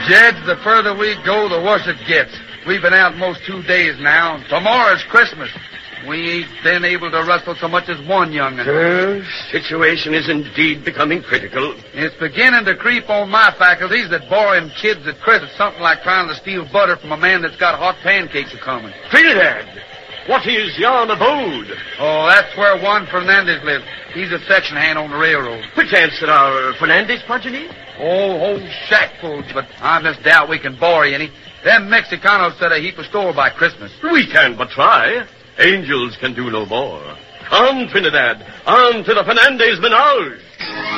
Jed, the further we go, the worse it gets. We've been out most 2 days now. Tomorrow's Christmas. We ain't been able to rustle so much as one young'un. Situation is indeed becoming critical. It's beginning to creep on my faculties that borrowing kids at Christmas is something like trying to steal butter from a man that's got hot pancakes a-coming. Trinidad, what is yon abode? Oh, that's where Juan Fernandez lives. He's a section hand on the railroad. Perchance there are Fernandez progeny? Oh, whole shackfuls, but I just doubt we can borrow any. Them Mexicanos set a heap of store by Christmas. We can but try. Angels can do no more. On, Trinidad. On to the Fernandez menage.